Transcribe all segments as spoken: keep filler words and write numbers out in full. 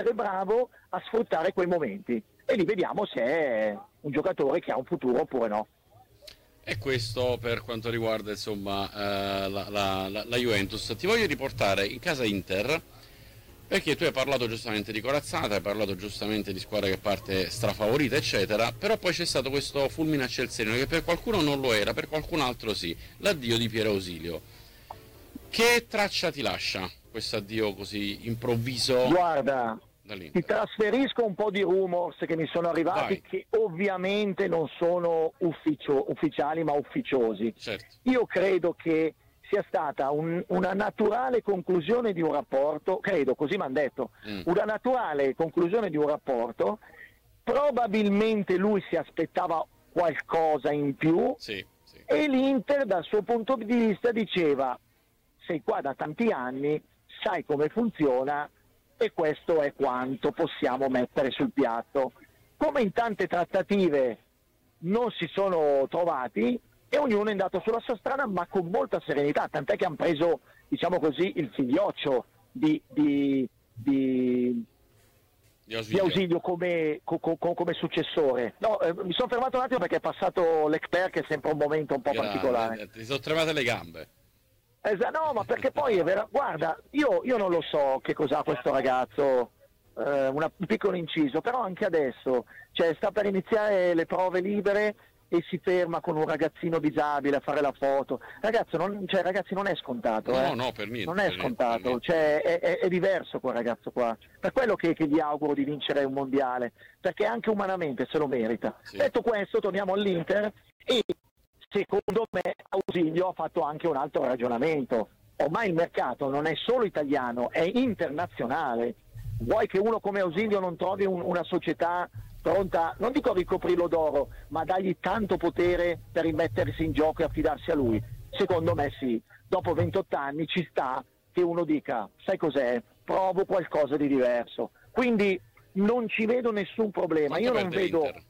essere bravo a sfruttare quei momenti, e lì vediamo se è un giocatore che ha un futuro oppure no. E questo per quanto riguarda insomma eh, la, la, la, la Juventus. Ti voglio riportare in casa Inter, perché tu hai parlato giustamente di corazzata, hai parlato giustamente di squadra che parte strafavorita eccetera, però poi c'è stato questo fulmine a ciel sereno che per qualcuno non lo era, per qualcun altro sì, l'addio di Piero Ausilio. Che traccia ti lascia questo addio così improvviso? Guarda, ti trasferisco un po' di rumors che mi sono arrivati. Vai. Che ovviamente non sono ufficio, ufficiali ma ufficiosi. Certo. Io credo che sia stata un, una naturale conclusione di un rapporto, credo, così mi hanno detto, mm. una naturale conclusione di un rapporto, probabilmente lui si aspettava qualcosa in più, sì, sì. E l'Inter dal suo punto di vista diceva: sei qua da tanti anni, sai come funziona, e questo è quanto possiamo mettere sul piatto. Come in tante trattative non si sono trovati e ognuno è andato sulla sua strada, ma con molta serenità, tant'è che hanno preso, diciamo così, il figlioccio di, di, di, di Ausilio, di Ausilio come, co, co, come successore. No, eh, mi sono fermato un attimo perché è passato l'Ecper, che è sempre un momento un po' Grande, particolare. Ti sono tremate le gambe. Esatto, no, ma perché poi è vera, guarda, io, io non lo so che cos'ha questo ragazzo, eh, una, un piccolo inciso, però anche adesso, cioè, sta per iniziare le prove libere e si ferma con un ragazzino disabile a fare la foto. Ragazzo, non, cioè, ragazzi, non è scontato, no, eh. no, per niente, non è per scontato, niente, per cioè, è, è, è diverso quel ragazzo qua, per quello che, che gli auguro di vincere un mondiale, perché anche umanamente se lo merita. Sì. Detto questo, torniamo all'Inter, e secondo me Ausilio ha fatto anche un altro ragionamento. Ormai il mercato non è solo italiano, è internazionale. Vuoi che uno come Ausilio non trovi un, una società pronta, non dico a ricoprirlo d'oro, ma dargli tanto potere per rimettersi in gioco e affidarsi a lui? Secondo me sì. Dopo ventotto anni ci sta che uno dica: sai cos'è? Provo qualcosa di diverso. Quindi non ci vedo nessun problema. Quanto Io non vedo l'Inter?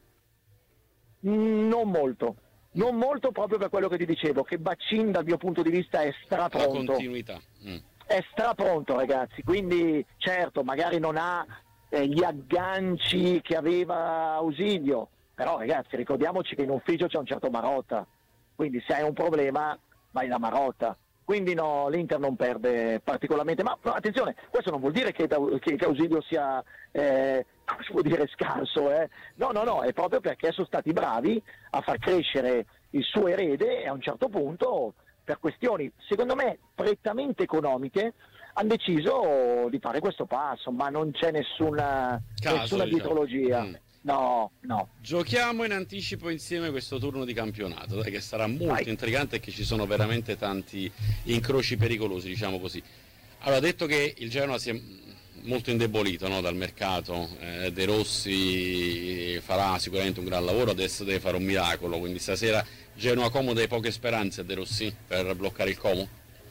Non molto. Non molto, proprio per quello che ti dicevo, che Baccin dal mio punto di vista è strapronto. La continuità. Mm. È strapronto, ragazzi, quindi certo, magari non ha eh, gli agganci che aveva Ausilio, però ragazzi, ricordiamoci che in ufficio c'è un certo Marotta, quindi se hai un problema vai da Marotta. Quindi no, l'Inter non perde particolarmente, ma, ma attenzione, questo non vuol dire che, che, che Ausilio sia, eh, come si può dire, scarso, eh? no, no, no, è proprio perché sono stati bravi a far crescere il suo erede, e a un certo punto, per questioni, secondo me, prettamente economiche, hanno deciso di fare questo passo, ma non c'è nessuna, Caso, nessuna diciamo. dietrologia. Mm. No, no. Giochiamo in anticipo insieme questo turno di campionato, dai, che sarà molto Vai. intrigante e che ci sono veramente tanti incroci pericolosi, diciamo così. Allora, detto che il Genoa si è molto indebolito, no, dal mercato, eh, De Rossi farà sicuramente un gran lavoro, adesso deve fare un miracolo, quindi stasera Genoa Como dei poche speranze a De Rossi per bloccare il Como?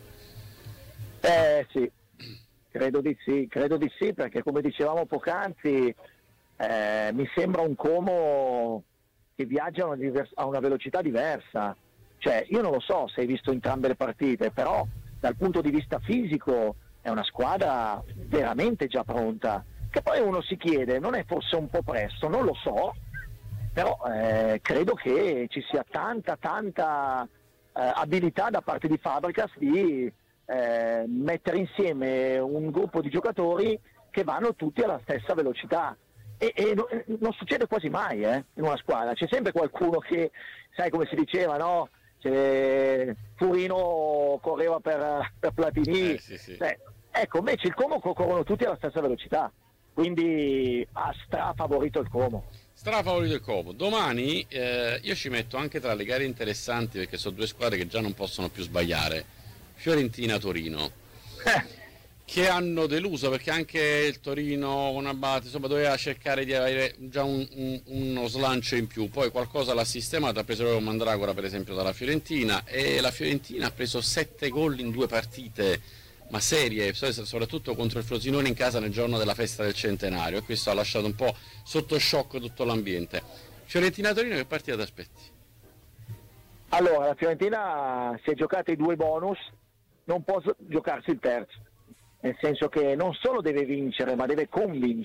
Eh sì, credo di sì, credo di sì, perché come dicevamo poc'anzi, Eh, mi sembra un Como che viaggia a una, divers- a una velocità diversa. Cioè, io non lo so se hai visto entrambe le partite, però dal punto di vista fisico è una squadra veramente già pronta. Che poi uno si chiede, non è forse un po' presto? Non lo so, però eh, credo che ci sia tanta, tanta eh, abilità da parte di Fabregas di eh, mettere insieme un gruppo di giocatori che vanno tutti alla stessa velocità. E, e no, non succede quasi mai eh, in una squadra, c'è sempre qualcuno che, sai come si diceva, no? C'è Furino correva per, per Platini, eh, sì, sì. Eh, ecco, invece il Como corrono tutti alla stessa velocità, quindi ha strafavorito il Como. Strafavorito il Como. Domani eh, io ci metto anche tra le gare interessanti, perché sono due squadre che già non possono più sbagliare, Fiorentina-Torino. Eh. Che hanno deluso, perché anche il Torino con Abate insomma doveva cercare di avere già un, un, uno slancio in più, poi qualcosa l'ha sistemato, ha preso proprio Mandragora per esempio dalla Fiorentina, e la Fiorentina ha preso sette gol in due partite, ma serie, soprattutto contro il Frosinone in casa nel giorno della festa del centenario, e questo ha lasciato un po' sotto shock tutto l'ambiente. Fiorentina-Torino, che partita ti aspetti? Allora, la Fiorentina si è giocata i due bonus, non può giocarsi il terzo. nel senso che non solo deve vincere ma deve convincere.